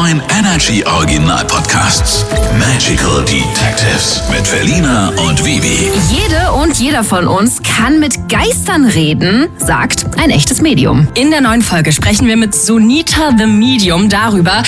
neuen Energy Original Podcasts Magical Detectives mit Felina und Vivi. Jede und jeder von uns kann mit Geistern reden, sagt ein echtes Medium. In der neuen Folge sprechen wir mit Sunita the Medium darüber,